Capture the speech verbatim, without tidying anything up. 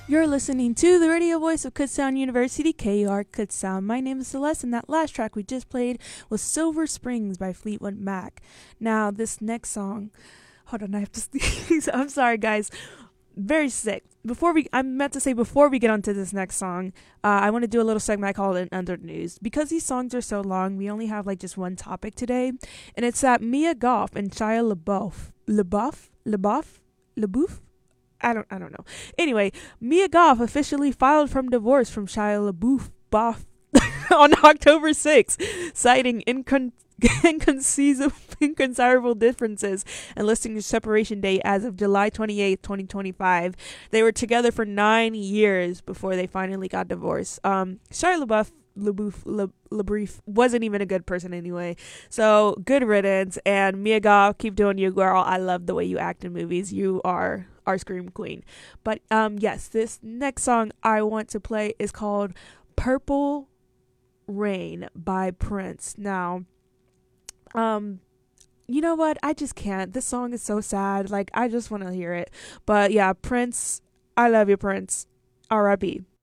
You're listening to the radio voice of Kutztown University, K U R Kutztown. My name is Celeste, and that last track we just played was Silver Springs by Fleetwood Mac. Now, this next song, hold on, I have to sneeze. I'm sorry, guys. Very sick. Before we, I meant to say before we get onto this next song, uh, I want to do a little segment I call it Under the News. Because these songs are so long, we only have like just one topic today, and it's that Mia Goth and Shia LaBeouf, LaBeouf, LaBeouf, LaBeouf. I don't, I don't know. Anyway, Mia Goth officially filed for divorce from Shia LaBeouf Boff on October sixth, citing incon- inconceivable, inconsiderable differences and listing the separation date as of July twenty-eighth, twenty twenty-five. They were together for nine years before they finally got divorced. Um, Shia LaBeouf LaBeouf, Le, LaBeouf wasn't even a good person anyway. So good riddance. And Mia Goth, keep doing you, girl. I love the way you act in movies. You are our scream queen. But um, yes, this next song I want to play is called Purple Rain by Prince. Now, um, you know what? I just can't. This song is so sad. Like, I just want to hear it. But yeah, Prince, I love you, Prince. R I P